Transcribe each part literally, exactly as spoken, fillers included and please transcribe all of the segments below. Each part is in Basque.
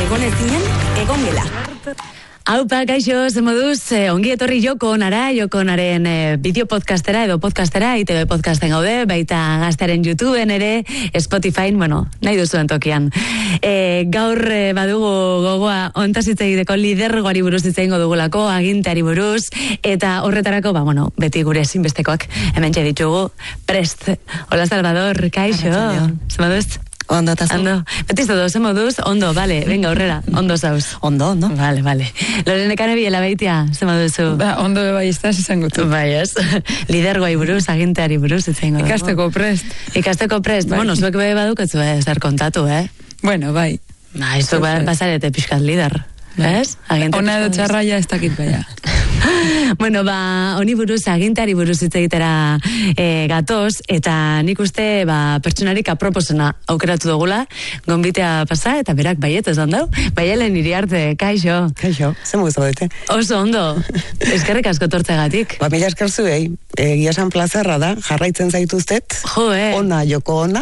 egon ezinen, egon gela. Aupa, kaixo, ze moduz, eh, ongi etorri Joko Onara, Joko Onaren eh, bideo podcastera edo podcastera, I T V podcasten gaude, baita gaztearen YouTubeen ere, Spotifyn, bueno, nahi duzuen tokian. Eh, gaur eh, badugu gogoa ontaz hitz egiteko lidergoari buruz hitz egingo dugulako, aginteari buruz, eta horretarako, ba, bueno, beti gure ezinbestekoak hemen ditugu. Prest, hola Salvador, kaixo, ze moduz? Ondo, eta zu? Ondo. Betiz todo, ze moduz? Ondo, vale, venga, horrela, ondo zauz. Ondo, ondo. Vale, vale. Lorenekane biela baitia, ze moduzu? Ba, ondo bai estaz izango tu. Bai, ez. Lidergoai buruz, aginteari buruz, itzengo. Ikasteko prest. Ikasteko prest. Bai. Bueno, zuek behi baduketzu, eh, zer kontatu, eh? Bueno, bai. Ba, izu ba, bazarete pixkat lider. Ez? Ona edo txarraia ez dakit baina. Bueno, ba, honi buruz, agintari buruz hitz egitera e, gatoz, eta nik uste, ba, pertsonarik aproposena aukeratu dugula, gonbitea pasa, eta berak baiet ez ondau. Baielen iri arte, kaixo. Kaixo, ze mugu zaudete? Oso ondo, eskerrik asko tortzegatik. Ba, mila esker zuei, egia esan plazerra da, jarraitzen zaituztet, Jo, eh? Ona, Joko Ona,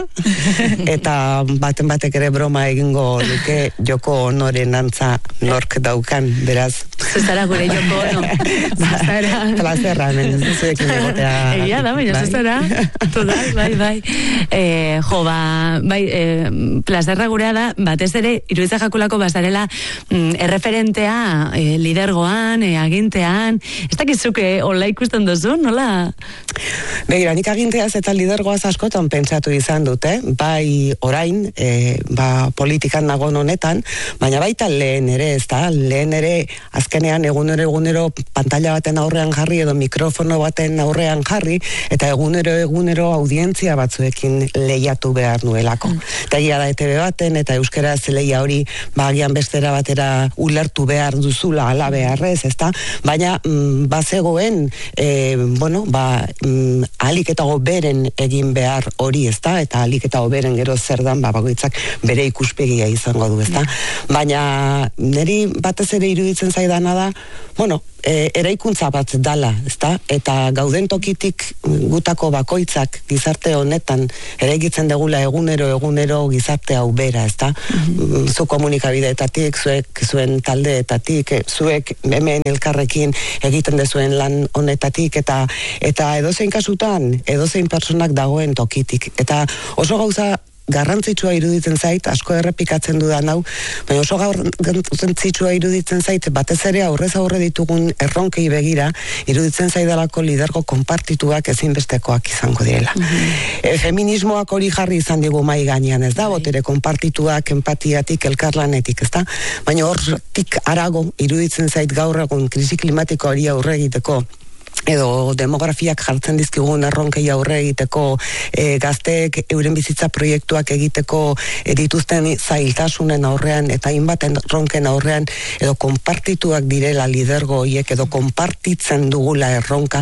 eta baten batek ere broma egingo luke Joko Onoren antza nork daukan, beraz. Zuzara gure Joko Ono. Zuzara. Plazerra, hemen, zuekin egotea. Egia da, baina zuzara. Total, bai, bai. E, jo, ba, bai, e, plazerra gurea da, batez ere, iruditzen jakulako bazarela mm, erreferentea e, lidergoan, e, agintean. Ez dakizuke, hola ikusten duzu, nola? Begira, nik aginteaz eta lidergoaz askotan pentsatu izan dute, bai orain, e, ba, politikan nagon honetan, baina baita lehen ere, ez da, lehen ere azkenean egunero egunero pantalla baten aurrean jarri edo mikrofono baten aurrean jarri, eta egunero egunero audientzia batzuekin lehiatu behar nuelako. Mm. Eta egia da E T V baten, eta euskaraz lehia hori, ba, agian bestera batera ulertu behar duzula ala beharrez, ez da, baina mm, bazegoen, e, bueno, ba, mm, alik eta goberen egin behar hori, ez da, eta alik eta goberen gero zer dan, ba, bagoitzak bere ikuspegia izango du, ez da. Baina niri batez ere iruditzen zaidana da, bueno, e, eraikuntza bat dala, ez da, eta gauden tokitik gutako bakoitzak gizarte honetan eraikitzen degula egunero egunero gizarte hau bera, ez da. Mm-hmm. Zu komunikabideetatik, zuek zuen taldeetatik, zuek hemen elkarrekin egiten dezuen lan honetatik, eta eta edozein kasutan, edozein personak dagoen tokitik. Eta oso gauza garrantzitsua iruditzen zait, asko errepikatzen dudan hau, baina oso garrantzitsua iruditzen zait, batez ere aurrez aurre ditugun erronkei begira, iruditzen zaidalako lidergo konpartituak ezinbestekoak izango direla. Mm-hmm. E, feminismoak hori jarri izan digu mai gainean, ez da, botere konpartituak, empatiatik, elkarlanetik, ez da, baina hortik arago iruditzen zait gaur egun krisi klimatiko hori aurre egiteko, edo demografiak jartzen dizkigun erronkei aurre egiteko, e, gazteek euren bizitza proiektuak egiteko e, dituzten zailtasunen aurrean eta hainbaten erronken aurrean, edo konpartituak direla lidergo horiek, edo konpartitzen dugula erronka,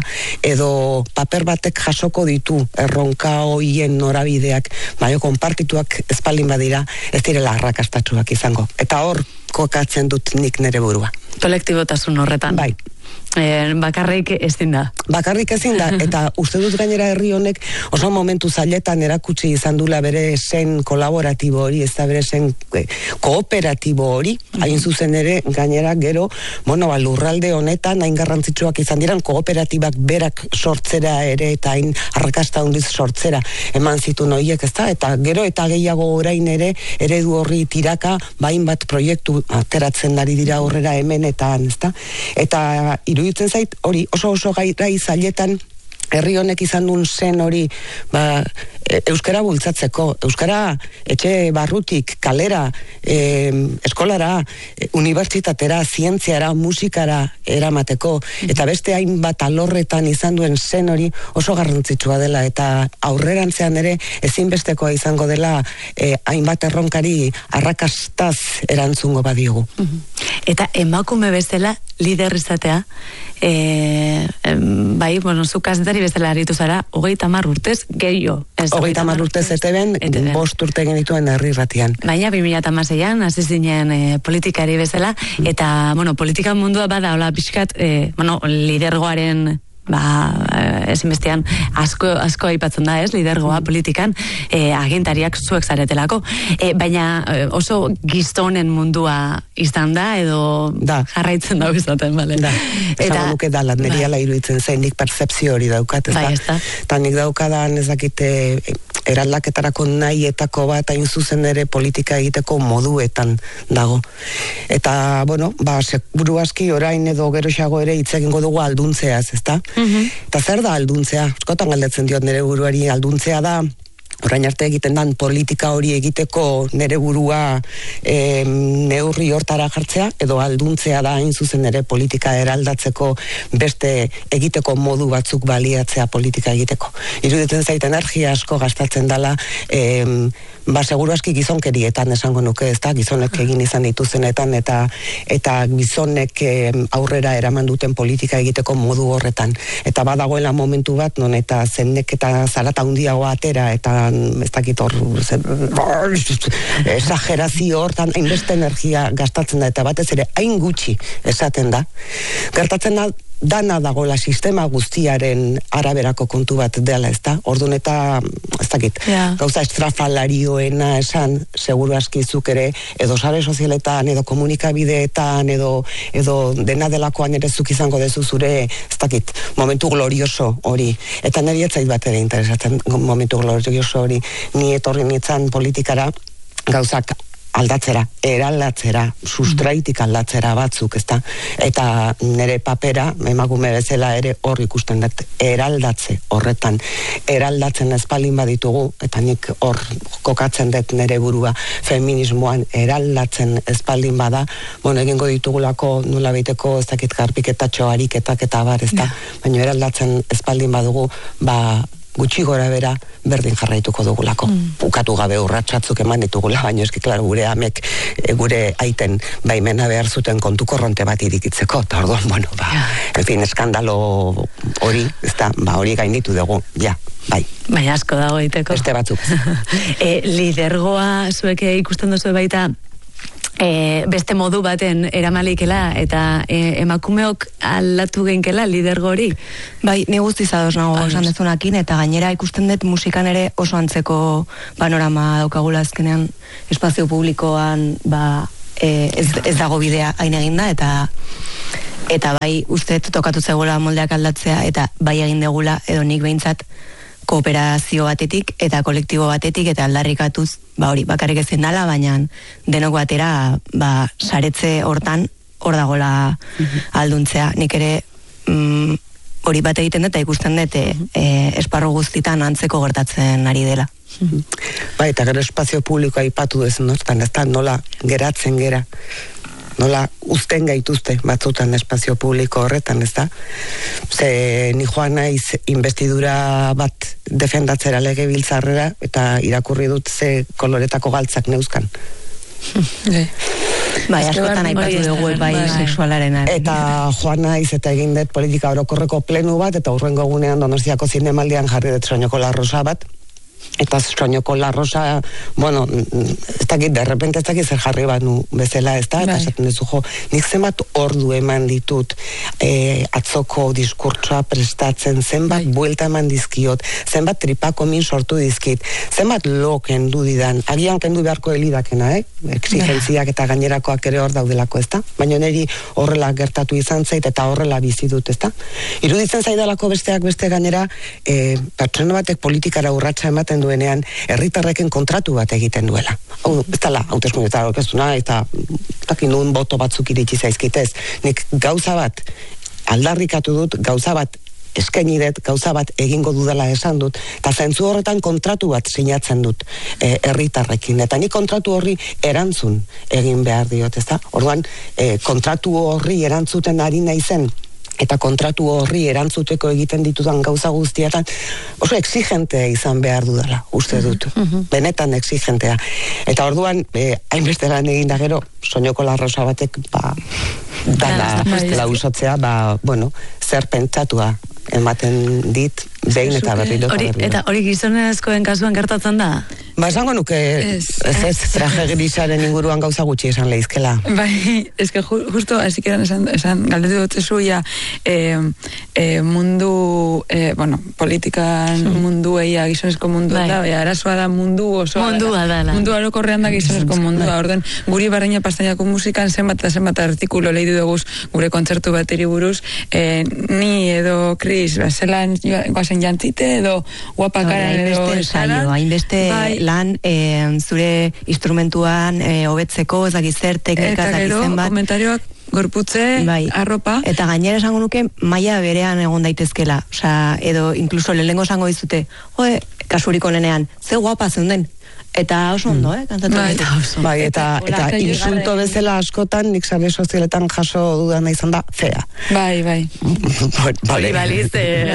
edo paper batek jasoko ditu erronka horien norabideak, baina konpartituak espaldin badira, ez direla arrakastatsuak izango. Eta hor kokatzen dut nik nere burua. Kolektibotasun horretan. Bai. Eh, bakarrik ezin da. Bakarrik ezin da, eta uste dut gainera herri honek oso momentu zailetan erakutsi izan dula bere zen kolaboratibo hori, ez da bere zen eh, kooperatibo hori, hain zuzen ere gainera gero, bueno, ba, lurralde honetan hain garrantzitsuak izan diran kooperatibak berak sortzera ere, eta hain arrakasta handiz sortzera eman zituen horiek, ez da, eta gero eta gehiago orain ere eredu horri tiraka bain bat proiektu ateratzen ari dira aurrera hemen eta han, ez da, eta iruditzen zait hori oso oso gaira izailetan herri honek izan duen zen hori, ba, e, euskara bultzatzeko, euskara etxe barrutik, kalera, e, eskolara, e, unibertsitatera, zientziara, musikara eramateko, eta beste hainbat alorretan izan duen zen hori oso garrantzitsua dela, eta aurrerantzean ere ezinbestekoa izango dela e, hainbat erronkari arrakastaz erantzungo badiogu. Eta emakume bezala lider izatea, e, bai, bueno, zu kazetari bezala aritu zara, hogeita hamar urtez gehiago. Hogeita hamar urtez eteben, bost urte genituen herri irratian. Baina bi mila hamaseian hasi zinen e, politikari bezala, eta, bueno, politika mundua bada, hola, pixkat, e, bueno, lidergoaren ba, ezinbestean asko, asko aipatzen da, ez, lidergoa politikan, e, agintariak zuek zaretelako, e, baina oso gizonen mundua izan da, edo da. Jarraitzen dago izaten, bale? Da, esango nuke da, lan neriala iruditzen zain, nik percepzio hori daukat, ez da? Bai, ez da. Eta nik daukadan ez dakite eraldaketarako nahietako bat hain zuzen ere politika egiteko moduetan dago. Eta, bueno, ba, seguru aski orain edo geroxago ere hitz egingo dugu alduntzeaz, ezta? Mm-hmm. Eta zer da alduntzea? Askotan galdetzen diot nire buruari, alduntzea da orain arte egiten dan politika hori egiteko nere burua e, neurri hortara jartzea, edo alduntzea da hain zuzen ere politika eraldatzeko beste egiteko modu batzuk baliatzea politika egiteko. Iruditzen zait energia asko gastatzen dela, e, ba, seguru aski gizonkerietan esango nuke, ez da, gizonek egin izan dituzenetan, eta eta gizonek e, aurrera eraman duten politika egiteko modu horretan. Eta badagoela momentu bat, non eta zenek eta zarata handiagoa atera, eta ez dakit hor esagerazio hortan hainbeste energia gastatzen da, eta batez ere hain gutxi esaten da. Gertatzen da, dana dagoela sistema guztiaren araberako kontu bat dela, ez da? Orduan eta, ez dakit, yeah. Gauza estrafalarioena esan, seguru askizuk ere, edo sare sozialetan, edo komunikabideetan, edo, edo dena delakoan ere zuk izango dezu zure, ez dakit, momentu glorioso hori. Eta niri etzait bat ere interesatzen momentu glorioso hori. Ni etorri nintzen politikara gauzak aldatzera, eraldatzera, sustraitik aldatzera batzuk, ezta? Eta nire papera, emakume bezala ere hor ikusten dut, eraldatze horretan, eraldatzen espalin baditugu, eta nik hor kokatzen dut nire burua feminismoan, eraldatzen espaldin bada, bueno, egingo ditugulako nola baiteko, ez dakit garpiketatxo ariketak eta bar, ezta? Baina eraldatzen espaldin badugu, ba, gutxi gora bera berdin jarraituko dugulako. Mm. Ukatu gabe urratsatzuk eman ditugula, baina eski, klaro, gure amek, e, gure aiten baimena behar zuten kontu korronte bat irikitzeko, eta orduan, bueno, ba, en fin, eskandalo hori, ez da, ba, hori gainditu dugu, ja, bai. Baina asko dago egiteko. Beste batzuk. e, lidergoa zuek ikusten duzu baita, E, beste modu baten eramalikela eta e, emakumeok aldatu geinkela lidergo hori? Bai, ni guztiz ados nago esan dezunakin, eta gainera ikusten dut musikan ere oso antzeko panorama daukagula azkenean espazio publikoan, ba, e, ez, ez dago bidea hain eginda, eta eta bai uste tokatu zegoela moldeak aldatzea, eta bai egin degula, edo nik behintzat kooperazio batetik eta kolektibo batetik, eta aldarrikatuz, ba hori, bakarrik ezin dala, baina denok batera, ba, saretze hortan, hor dagola alduntzea. Nik ere mm, hori bat egiten dut, eta ikusten dut, e, esparru guztitan antzeko gertatzen ari dela. Ba, eta gero espazio publikoa aipatu dezen hortan, ez da, nola geratzen gera, nola uzten gaituzte batzutan espazio publiko horretan, ez da? Ze ni joan naiz investidura bat defendatzera legebiltzarrera, eta irakurri dut ze koloretako galtzak neuzkan. Bai, askotan aipatu dugu bai sexualarena. Eta joan naiz eta egin dut politika orokorreko plenu bat, eta hurrengo egunean Donostiako zinemaldian jarri dut Soinoko La Rosa bat, eta Soinoko La Rosa, bueno, ez dakit, de repente ez dakit zer jarri bat nu bezala, ez da, eta esaten dezu, jo, nik zenbat ordu eman ditut e, atzoko diskurtsoa prestatzen, zenbat buelta eman dizkiot, zenbat tripako min sortu dizkit, zenbat lo kendu didan, agian kendu beharko helidakena, eh? Exigentziak eta gainerakoak ere hor daudelako, ez da? Baina niri horrela gertatu izan zait, eta horrela bizi dut, ez da? Iruditzen zaidalako besteak beste gainera, e, pertsona batek politikara urratsa ematen duenean, herritarreken kontratu bat egiten duela. Hau, ez dala, hauteskundeetara aurkeztuna, eta takin duen boto batzuk iritsi zaizkitez. Nik gauza bat aldarrikatu dut, gauza bat eskaini dut, gauza bat egingo dudala esan dut, eta zentzu horretan kontratu bat sinatzen dut e, herritarrekin. Eta ni kontratu horri erantzun egin behar diot, ez da? Orduan, e, kontratu horri erantzuten ari naizen, eta kontratu horri erantzuteko egiten ditudan gauza guztietan oso exigentea izan behar dudala, uste dut. Uh-huh. Benetan exigentea. Eta orduan, eh, hainbeste lan egin da gero, Soinoko La Rosa batek, ba, dala lausotzea, ba, bueno, zer pentsatua ematen dit, behin eta berriro. Eta hori gizonezkoen kasuan gertatzen da? Ba, esango nuke, ez ez, traje grisaren inguruan gauza gutxi esan lehizkela. Bai, eske ju, justo, así que esan, esan galdetu dut zuia, eh, eh, mundu, eh, bueno, politikan hmm. mundu eia gizonezko mundu bai. Da, bai, arazoa da mundu oso. Mundua da, mundu orokorrean da gizonezko mundua, orden, guri barreina pastainako musikan zenbat eta zenbat artikulo lehidu dugu gure kontzertu bateri buruz, eh, ni edo Chris, zelan guazen jantzite edo guapakaran edo esaran. Hainbeste bai. Lan e, zure instrumentuan e, hobetzeko, ez dakiz zer, teknika, ez dakiz zenbat. Komentarioak gorputze, bai. Arropa. Eta gainera esango nuke maila berean egon daitezkela. Osea, edo incluso lehenengo esango dizute, joe, kasurik onenean, ze guapa zeunden. Eta oso ondo, eh? Kantatu bai, eta, bai, eta, eta, eta insulto bezala askotan, nik sare sozialetan jaso dudana izan da, fea. Bai, bai. Hori baliz,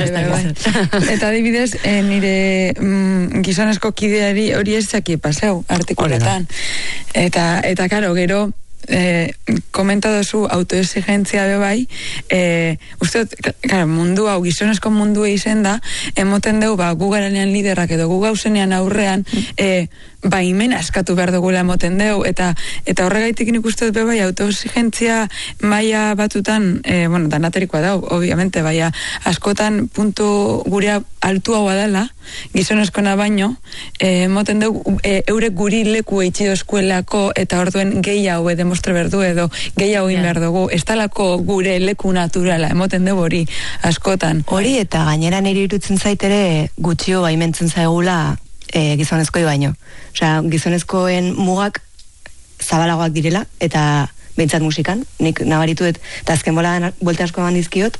eta adibidez, eh, nire mm, gizonezko kideari hori ez zaki paseu, artikuletan. Eta, eta karo, gero, eh, komentado zu autoexigentzia be bai, eh, uste, claro, mundu hau, gizonezko mundu izen da, emoten dugu, ba, gu garanean liderrak edo gu gauzenean aurrean, eh, ba, imen askatu behar dugula emoten dugu, eta, eta horregaitik nik uste dut be bai, autoexigentzia maila batutan, eh, bueno, danaterikoa dau, obviamente, baina askotan puntu gure altu hau adala, gizonezkona baino, eh, emoten dugu, eh, eurek guri leku eitxido eskuelako, eta orduen gehiago demostre berdu edo gehiago in behar dugu, ez talako gure leku naturala, emoten dugu hori, askotan. Hori, eta gainera niri irutzen zaitere gutxio baimentzen zaigula e, gizonezkoi baino. Osea, gizonezkoen mugak zabalagoak direla, eta behintzat musikan, nik nabarituet, eta azken bola buelta asko eman dizkiot,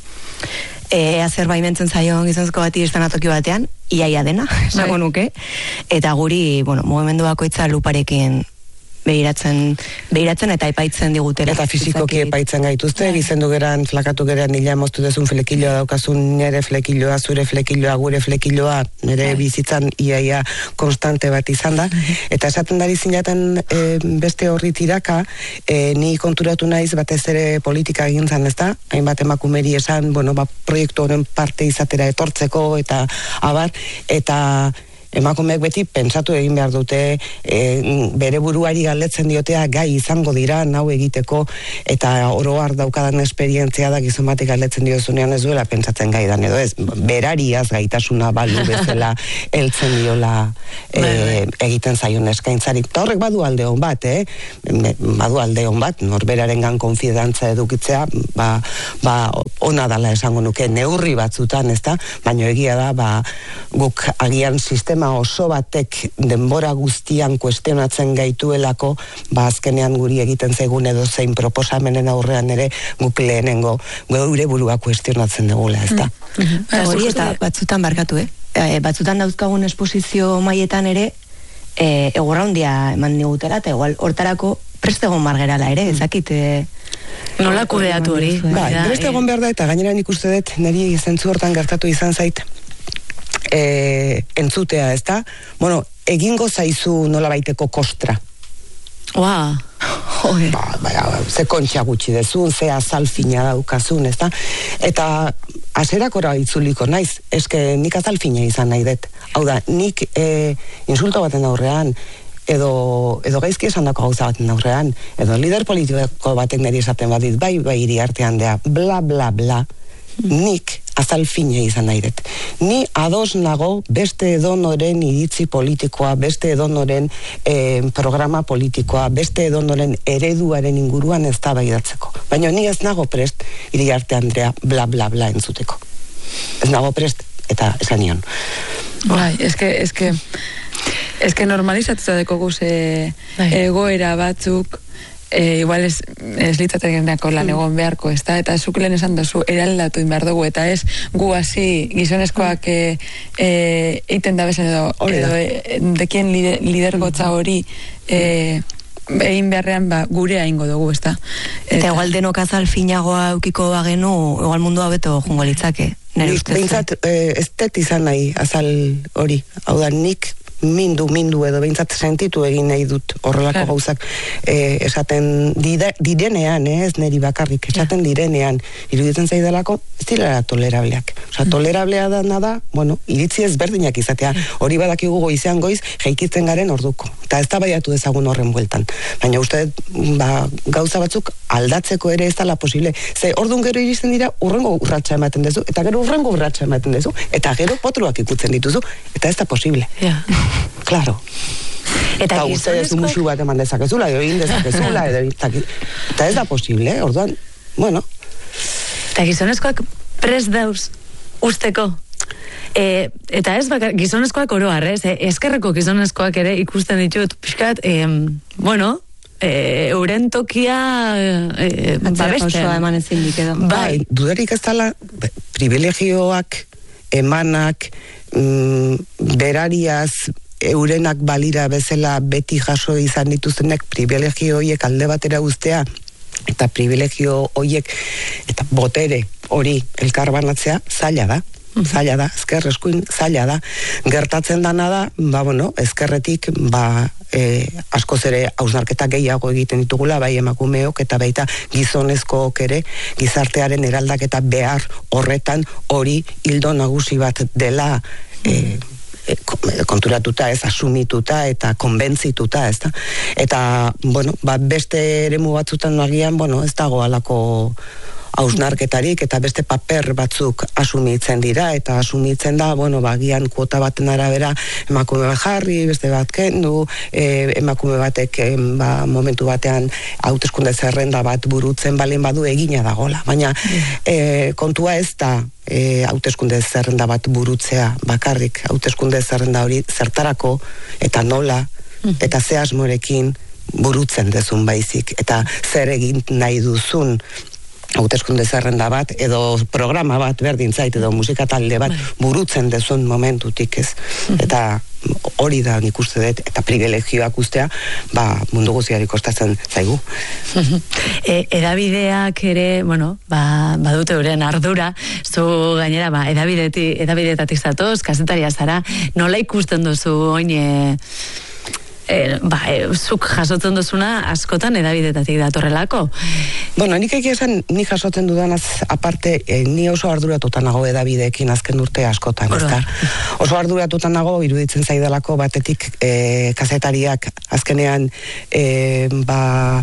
ea zer baimentzen zaion gizonezko bati estanatoki batean, iaia dena, esango nuke, eta guri, bueno, mugimendu bakoitza luparekin behiratzen, behiratzen eta epaitzen digutela. Eta fizikoki epaitzen gaituzte, yeah. Gizendu geran, flakatu geran, nila moztu dezun flekilloa daukazun, nire flekilloa, zure flekilloa, gure flekilloa, nire yeah. bizitzan iaia konstante bat izan da, eta esaten dari zinaten e, beste horri tiraka, e, ni konturatu naiz batez ere politika egin zan, ez da? Hainbat emakumeri esan, bueno, ba, proiektu honen parte izatera etortzeko, eta abar, eta emakumeek beti pentsatu egin behar dute, e, bere buruari galdetzen diotea gai izango dira nau egiteko, eta oro har daukadan esperientzia da gizon batek galdetzen diozunean ez duela pentsatzen gai dan edo ez, berariaz gaitasuna balu bezala heltzen diola e, egiten zaion eskaintzarik. Ta horrek badu alde hon bat, eh? Badu alde hon bat, norberarengan konfidantza edukitzea, ba, ba ona dala esango nuke neurri batzutan, ezta? Baina egia da, ba, guk agian sistema oso batek denbora guztian kuestionatzen gaituelako, ba azkenean guri egiten zaigun edo zein proposamenen aurrean ere guk lehenengo gure burua kuestionatzen dugula, ezta? Mm-hmm. Mm-hmm. Hori eta batzutan barkatu, eh? E, batzutan dauzkagun esposizio maietan ere e, egurra handia eman digutela, eta igual hortarako prestegon margerala ere, ezakit e, nola kudeatu hori? Bai, prestegon behar da, eta gainera nik uste dut niri zentzu hortan gertatu izan zait E, entzutea, ez da? Bueno, egingo zaizu nola baiteko kostra. Ua, joe. Ba, ba, ze kontxa gutxi dezun, ze azalfina daukazun, ez da? Eta aserakora itzuliko naiz, eske nik azalfina izan nahi dut. Hau da, nik e, insulto baten aurrean, edo, edo gaizki esan dako gauza baten aurrean, edo lider politiko batek niri esaten badit, bai, bai, iri artean dea, bla, bla, bla, nik azalfine izan nahi dut. Ni ados nago beste edonoren iritzi politikoa, beste edonoren eh, programa politikoa, beste edonoren ereduaren inguruan ez da baidatzeko. Baina ni ez nago prest, Iriarte Andrea, bla, bla, bla entzuteko. Ez nago prest, eta esan nion. Bai, eske, eske, eske normalizatuta deko guze egoera batzuk, E, igual ez, ez litzategenako lan egon beharko, ez da, eta zuk lehen esan dozu eraldatu inbehar dugu, eta ez gu hasi gizonezkoak e, e, eiten da bezen edo, edo e, dekien lider, lidergotza hori e, egin beharrean ba, gure aingo dugu, ez da. Eta, eta igual denok azal finagoa eukiko bagenu, igual mundua beto jungo litzake. Nik behintzat e, ez tet izan nahi azal hori, hau da nik mindu, mindu edo behintzat sentitu egin nahi dut horrelako claro. gauzak eh, esaten dide, direnean, eh, ez neri bakarrik, esaten direnean, iruditzen zaidalako, ez direla tolerableak. Osa, mm. tolerablea da nada, bueno, iritzi ezberdinak izatea, hori badakigu goizean goiz, jeikitzen garen orduko. Eta ez da baiatu dezagun horren bueltan. Baina uste, ba, gauza batzuk aldatzeko ere ez dala posible. Ze, orduan gero iristen dira, urrengo urratxa ematen dezu, eta gero urrengo urratxa ematen dezu, eta gero potruak ikutzen dituzu, eta ez da posible. Ja. Claro. Eta uste ez musu bat eman dezakezula, edo egin dezakezula, edo eta ez da posible, eh? Orduan, bueno. Eta gizonezkoak prest dauz usteko. E, eta ez baka, gizonezkoak oroar, ez? E, eskerreko gizonezkoak ere ikusten ditut, pixkat, e, bueno, e, euren tokia e, babesten. Eman ezin dikedo. Bai, dudarik ez dala, privilegioak, emanak, mm, berariaz, eurenak balira bezala beti jaso izan dituztenek privilegio horiek alde batera uztea, eta privilegio horiek, eta botere hori elkarbanatzea, zaila da. Zaila da, ezker eskuin zaila da. Gertatzen dana da, ba bueno, ezkerretik, ba, e, askoz ere hausnarketa gehiago egiten ditugula, bai emakumeok eta baita gizonezkook ere, gizartearen eraldaketa behar horretan hori hildo nagusi bat dela, e, konturatuta, ez, asumituta eta konbentzituta, ez da. Eta, bueno, ba, beste eremu batzutan agian, bueno, ez dago alako hausnarketarik eta beste paper batzuk asumitzen dira, eta asumitzen da, bueno, bagian kuota baten arabera emakume bat jarri, beste bat kendu, e, emakume batek e, ba, momentu batean hauteskunde zerrenda bat burutzen balen badu egina dagola, baina e, kontua ez da e, hauteskunde zerrenda bat burutzea bakarrik, hauteskunde zerrenda hori zertarako eta nola eta ze asmorekin burutzen dezun baizik, eta zer egin nahi duzun hauteskunde zerrenda bat, edo programa bat berdin zait, edo musika talde bat burutzen dezun momentutik, ez. Eta hori da nik uste dut, eta privilegioak ustea, ba, mundu guztiari kostatzen zaigu. e, edabideak ere, bueno, ba, badute euren ardura, zu gainera, ba, edabideti, edabidetatik zatoz, kazetaria zara, nola ikusten duzu oin, e, E, ba, e, zuk jasotzen duzuna askotan edabidetatik datorrelako. Bueno, nik egia esan, nik jasotzen dudanaz aparte, e, ni oso arduratutan nago edabideekin azken urte askotan, ezta? Oso arduratutan nago, iruditzen zaidalako batetik e, kazetariak azkenean e, ba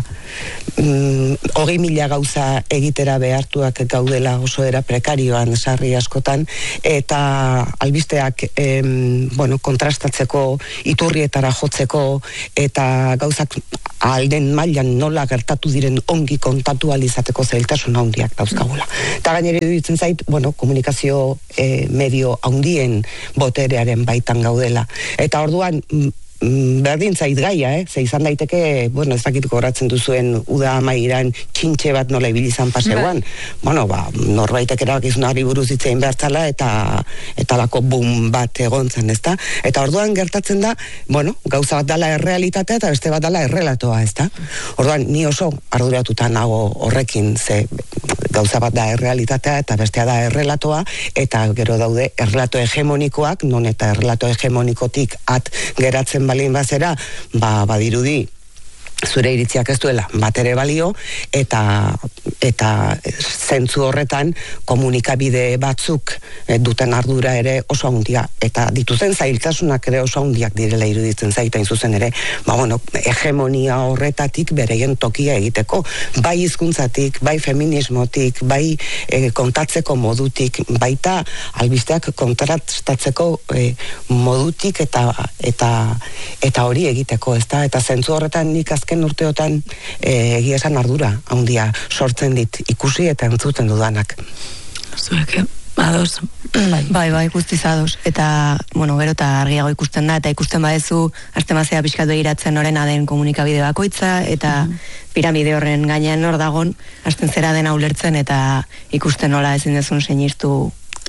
mm, hogei mila gauza egitera behartuak gaudela oso era prekarioan sarri askotan, eta albisteak e, bueno, kontrastatzeko, iturrietara jotzeko, eta gauzak alden mailan nola gertatu diren ongi kontatu alizateko zailtasun handiak dauzkagula. Eta gainera iruditzen zait, bueno, komunikazio eh, medio handien boterearen baitan gaudela. Eta orduan, berdin zait gaia, eh? Ze izan daiteke, bueno, ez dakit goratzen duzuen uda amairan txintxe bat nola ibilizan paseuan. Bueno, ba, norbaitek erabakizunari buruz itzein behartzala eta eta lako boom bat egontzen, ezta? Eta orduan gertatzen da, bueno, gauza bat dala errealitatea eta beste bat dala errelatoa, ezta? Orduan, ni oso arduratuta nago horrekin, ze gauza bat da errealitatea eta bestea da errelatoa, eta gero daude errelato hegemonikoak, non eta errelato hegemonikotik at geratzen balin bazera, ba, badirudi zure iritziak ez duela bat ere balio, eta eta zentzu horretan komunikabide batzuk e, duten ardura ere oso handia, eta dituzen zailtasunak ere oso handiak direla iruditzen zaitain zuzen ere, ba bueno, hegemonia horretatik bereien tokia egiteko, bai hizkuntzatik, bai feminismotik, bai e, kontatzeko modutik, baita albisteak kontrastatzeko e, modutik eta eta eta hori egiteko, ezta? Eta zentzu horretan nik azken urteotan e, egia esan ardura handia sortzen dit ikusi eta entzuten dudanak. Zuek, ados. Bai, bai, bai, guztiz ados. Eta, bueno, gero eta argiago ikusten da, eta ikusten badezu, aztemazea pixkat begiratzen horrena den komunikabide bakoitza, eta mm. piramide horren gainean hor dagon, hasten zera dena ulertzen, eta ikusten nola ezin dezun sinistu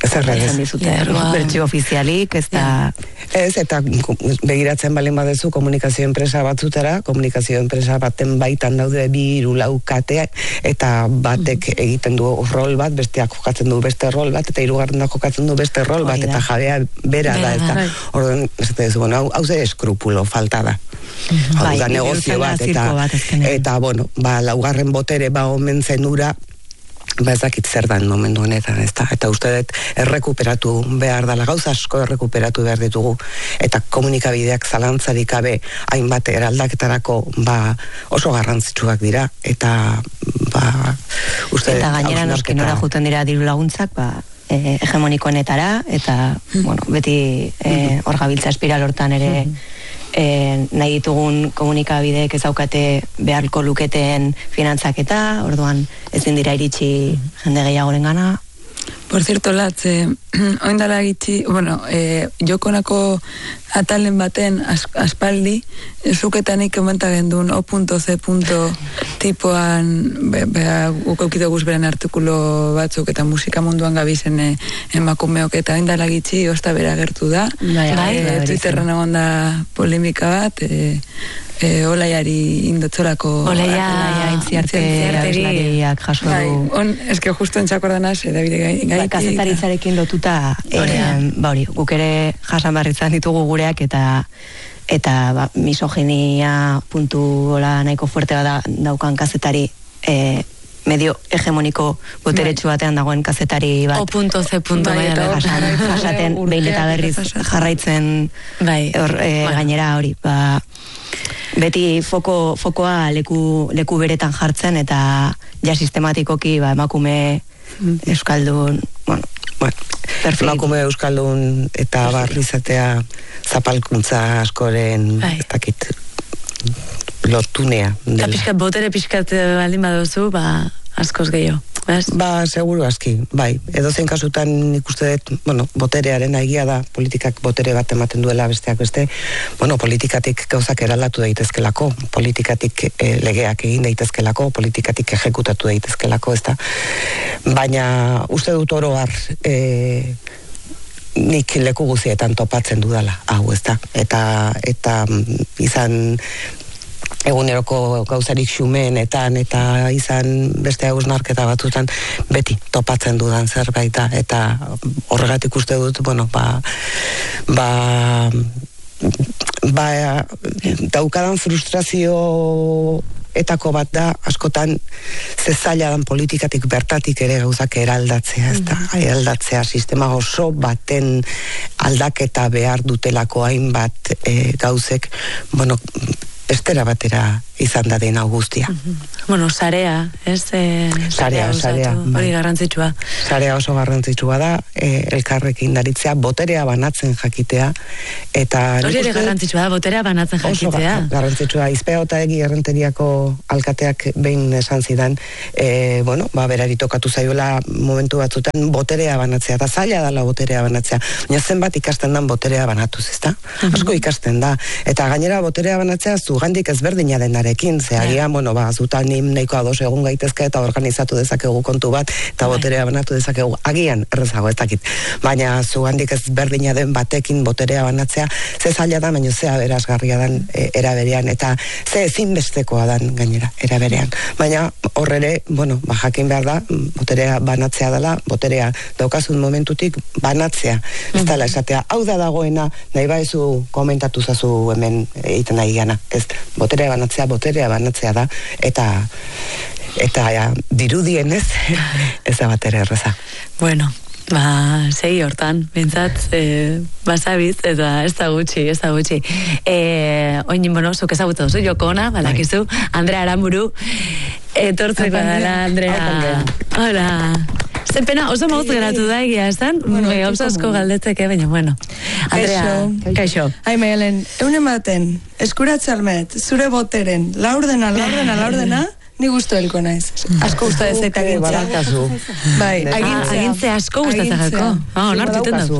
Ez erredez. Bertxio ofizialik, ez da... Ez, eta begiratzen balin badezu komunikazio enpresa batzutara, komunikazio enpresa baten baitan daude bi hiru lau kate, eta batek egiten du rol bat, besteak jokatzen du beste rol bat, eta hirugarrenak jokatzen du beste rol bat, eta jabea bera da, eta orduan, ez da, bueno, hau ze eskrupulo falta da. Hau da negozio bat, eta, bueno, ba, laugarren botere ba omen zenura, ba ez dakit zer dan momentu honetan, ez da, eta uste dut errekuperatu behar dela, gauza asko errekuperatu behar ditugu, eta komunikabideak zalantzarik gabe hainbat eraldaketarako ba oso garrantzitsuak dira, eta ba uste eta gainera noski nora juten dira diru laguntzak, ba eh, hegemonikoenetara, eta bueno, beti eh, hor gabiltza espiral hortan ere E, nahi ditugun komunikabideek ez daukate beharko luketen finantzaketa, orduan ezin dira iritsi jende gehiagoren gana. Por cierto, Latz, eh, oindala gitxi, bueno, eh, jokonako atalen baten as, aspaldi, zuketanik komenta gendun o.c. tipoan, be, be, ukaukide guzberen artikulo batzuk eta musika munduan gabizen eh, emakumeok, eta oindala gitxi, osta bera gertu da. Bai, bai, eh, Twitterren egon da polemika bat, eh, E, olaiari indotzorako Olaia intziarte abeslariak jaso du. On, eske justo entzako ordanaz, Davide gai. Ba, kazetaritzarekin lotuta, eh, ba hori, guk ere jasan barritzan ditugu gureak, eta eta ba, misoginia puntu hola nahiko fuerte da, daukan kazetari eh, medio hegemoniko boteretsu batean dagoen kazetari bat. O.C. Bai, jasaten behin eta berriz jarraitzen bai. Or, eh, bueno. Gainera hori, ba beti foko, fokoa leku, leku beretan jartzen, eta ja sistematikoki ba, emakume euskaldun, bueno, bueno emakume euskaldun eta barrizatea zapalkuntza askoren bai. Ez dakit lotunea. Eta pixkat, botere pixkat baldin baduzu, ba, askoz gehiago. Ba, seguru aski, bai. Edo zein kasutan ikuste dut, bueno, boterearen egia da, politikak botere bat ematen duela besteak beste, bueno, politikatik gauzak eraldatu daitezkelako, politikatik eh, legeak egin daitezkelako, politikatik ejekutatu daitezkelako, ez da. Baina uste dut oro har, eh, nik leku guzietan topatzen dudala, hau, ez da. Eta, eta izan eguneroko gauzarik xumenetan eta izan beste hausnarketa batzutan beti topatzen dudan zerbait da, eta horregatik uste dut, bueno, ba ba ba daukadan frustrazio etako bat da, askotan ze zaila dan politikatik bertatik ere gauzak eraldatzea, ez da, eraldatzea sistema oso baten aldaketa behar dutelako hainbat e, gauzek, bueno, estera batera izan da dena guztia. Mm-hmm. Bueno, sarea, ez? E, sarea, sarea. Hori garrantzitsua. Sarea oso garrantzitsua da, e, elkarrekin daritzea, boterea banatzen jakitea, eta... Hori ere garrantzitsua da, boterea banatzen jakitea. Oso garrantzitsua, Izpea Otaegi errenteriako alkateak behin esan zidan, e, bueno, ba, berari tokatu zaiola momentu batzutan boterea banatzea, eta zaila dala boterea banatzea, baina zenbat ikasten dan boterea banatuz, ezta? Mm-hmm. Asko ikasten da, eta gainera boterea banatzea zugandik ezberdina denaren, ze agian, yeah. bueno, ba, zutan nim nahiko ados egun gaitezke eta organizatu dezakegu kontu bat, eta yeah. boterea banatu dezakegu, agian errezago ez dakit, baina zugandik ezberdina den batekin boterea banatzea, ze zaila da, baina ze aberasgarria dan e, eraberean, eta ze ezinbestekoa dan gainera eraberean, baina horrere, bueno, ba, jakin behar da, boterea banatzea dela, boterea daukazun momentutik banatzea, ez dela esatea, hau da dagoena, nahi baizu komentatu zazu hemen egiten nahi gana, ez, boterea banatzea, boterea banatzea da, eta eta ja, dirudien ez, ez da batera erreza. Bueno, ba, segi hortan, bintzat, e, basabiz, eta ez da gutxi, ez da gutxi. E, oin, bueno, zuk ezagutu duzu, Joko Ona, balakizu, Andrea Aramburu, etortzeko dela, Andrea. Hola. Zer pena, oso mauz geratu da egia esan, bueno, gauza asko galdetzeke, baina, bueno. Andrea, kaixo. Hai, Maialen, eunen baten, eskuratxalmet, zure boteren, laurdena, laurdena, laurdena, ni gustu helko naiz. Asko gusta dezaita gintzea. Barakazu. Bai, agintzea asko gustatzeko. Ah, onartu iten dut.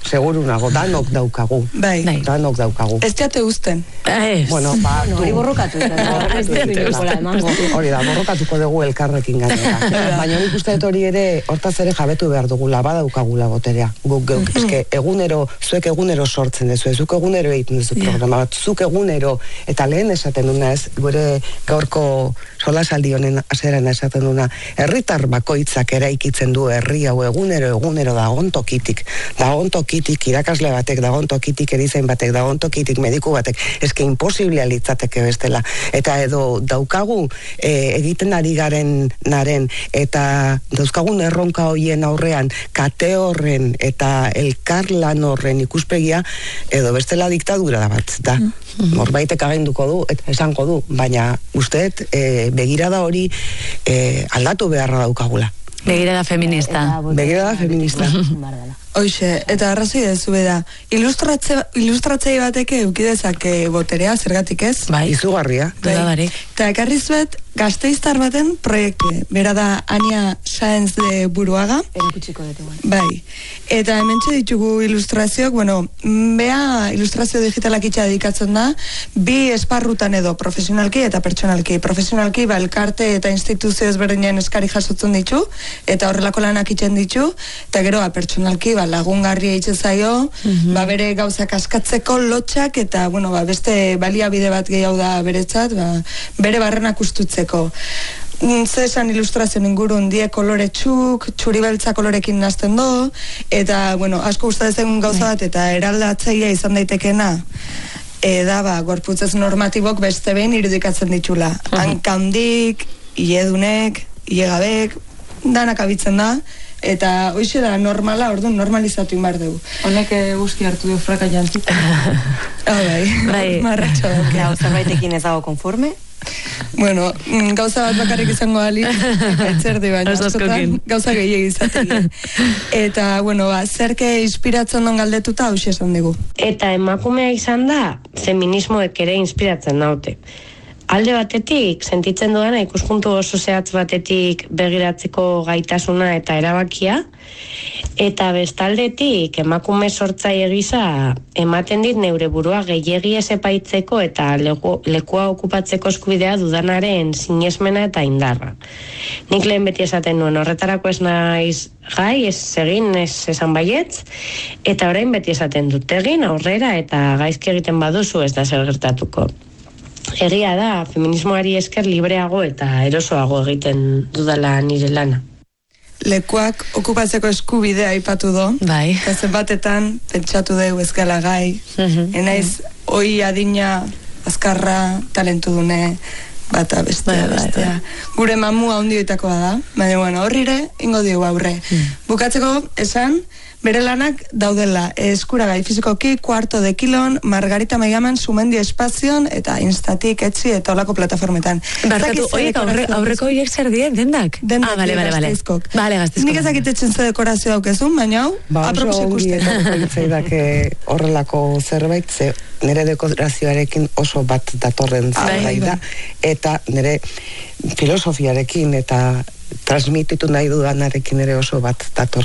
seguru nago, danok daukagu. Bai. Danok daukagu. Ez jate usten. Ez. Bueno, ba, Hori borrokatu. Hori da, borrokatuko dugu elkarrekin gainera. Baina nik uste dut hori ere, hortaz ere jabetu behar dugula, badaukagula boterea. Guk geuk, eske egunero, zuek egunero sortzen dezu, zuk egunero egiten duzu programa bat, zuk egunero, eta lehen esaten duna ez, gure gaurko solasaldi honen hasieran esaten duna, herritar bakoitzak eraikitzen du herri hau egunero, egunero dagon tokitik, dagon tokitik irakasle batek, dagon tokitik erizain batek, dagon tokitik mediku batek, eske imposiblea litzateke bestela. Eta edo daukagu e, egiten ari garen naren, eta dauzkagun erronka hoien aurrean, kate horren eta elkarlan horren ikuspegia, edo bestela diktadura da bat, da. Norbaitek aginduko du, eta esango du, baina usteet e, begirada hori e, aldatu beharra daukagula. Begirada feminista. Begirada feminista. Hoxe, eta arrazoi dezu beda, ilustratze bateke eukidezake boterea, zergatik ez? Bai. Izugarria. Bai. Eta ekarri zuet, Gasteiztar baten proiektu. Bera da Ania Sáenz de Buruaga. Erakutsiko dut. Bai. Eta hementxe ditugu ilustrazioak, bueno, bea ilustrazio digitalak itxa dedikatzen da, bi esparrutan edo profesionalki eta pertsonalki. Profesionalki, ba, elkarte eta instituzio ezberdinen eskari jasotzen ditu, eta horrelako lanak itxen ditu, eta gero, ba, pertsonalki, ba, lagungarria itxe zaio, ba, bere gauzak askatzeko lotxak, eta, bueno, ba, beste baliabide bat gehiago da beretzat, ba, bere barrenak ustutzeko. Zesan ilustrazio ingurun die kolore txuk, txuribeltza kolorekin nazten do, eta, bueno, asko gustatzen gauza bat, eta eraldatzailea izan daitekena, eda, ba, gorputzez normatibok beste behin irudikatzen ditula. Hankandik, iedunek, iegabek, danak abitzen da, eta hoxe da normala, orduan normalizatu inbar dugu. Honek guzti hartu du fraka jantzita. Oh, bai, bai. Marratxo daukea. Zerbaitekin ez dago konforme? Bueno, gauza bat bakarrik izango ali, etzerdi baina, askotan, gauza gehiago izaten. Eta, bueno, ba, zerke inspiratzen don galdetuta hausia esan dugu. Eta emakumea izan da, feminismoek ere inspiratzen daute. Alde batetik, sentitzen dudana ikuspuntu oso zehatz batetik begiratzeko gaitasuna eta erabakia, eta bestaldetik emakume sortzaile gisa ematen dit neure burua gehiegi ez epaitzeko eta leku, lekua okupatzeko eskubidea dudanaren sinesmena eta indarra. Nik lehen beti esaten nuen, horretarako ez naiz gai, ez egin, ez esan baietz, eta orain beti esaten dut egin aurrera eta gaizki egiten baduzu ez da zer gertatuko. Egia da, feminismoari esker libreago eta erosoago egiten dudala nire lana. Lekuak okupatzeko eskubidea aipatu do. Bai. Eta zenbatetan pentsatu dugu ez gala gai. Uh-huh. Enaiz, oi adina, azkarra, talentu dune, bata bestea, Bai, bestea. bai, bai. Gure mamua ondioitakoa da. Baina, bueno, horrire, ingo diogu aurre. Mm. Bukatzeko, esan, bere lanak daudela eskuragai fizikoki, kuarto de kilon, Margarita Maigaman, Sumendi Espazion, eta Instatik, Etzi, eta olako plataformetan. Barkatu, oiek aurre, aurreko oiek zer die, dendak? Dendak ah, bale, bale, bale. Gasteizkok. Bale, Gasteizkok. Nik ezakitetxen ze dekorazio daukezun, baina hau, Ba, apropos oso ongi ikusten. etorriko litzaidake horrelako zerbait, ze nire dekorazioarekin oso bat datorren zerbait da, eta nire filosofiarekin eta transmititu nahi dudanarekin ere oso bat dator